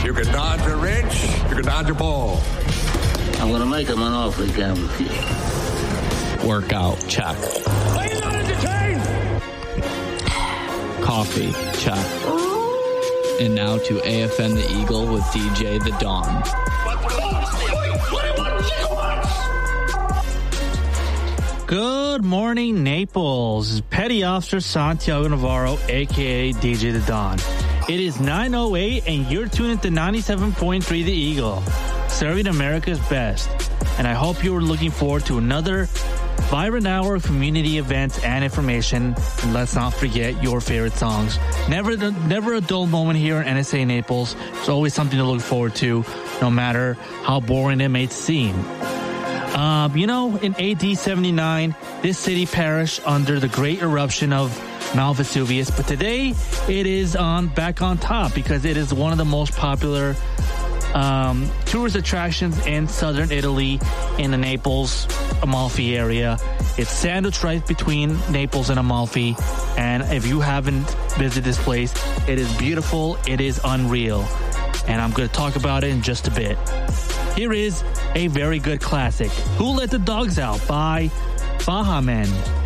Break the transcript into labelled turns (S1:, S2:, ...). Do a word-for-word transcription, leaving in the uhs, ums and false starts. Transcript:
S1: You can dodge a wrench. You can dodge a ball.
S2: I'm going to make him an offer again with you.
S3: Workout, check.
S1: Are you not entertained?
S3: Coffee, check. And now to A F N the Eagle with D J The Dawn.
S4: Good morning, Naples. This is Petty Officer Santiago Navarro, a k a. D J The Dawn. It is nine oh eight, and you're tuning to ninety-seven point three The Eagle, serving America's best. And I hope you're looking forward to another vibrant hour of community events and information. And let's not forget your favorite songs. Never, never a dull moment here in N S A Naples. There's always something to look forward to, no matter how boring it may seem. Uh, you know, in A D seventy-nine, this city perished under the great eruption of Mount Vesuvius. But today, it is on back on top because it is one of the most popular um, tourist attractions in southern Italy, in the Naples, Amalfi area. It's sandwiched right between Naples and Amalfi. And if you haven't visited this place, it is beautiful. It is unreal. And I'm going to talk about it in just a bit. Here is a very good classic, Who Let the Dogs Out by Baha Men.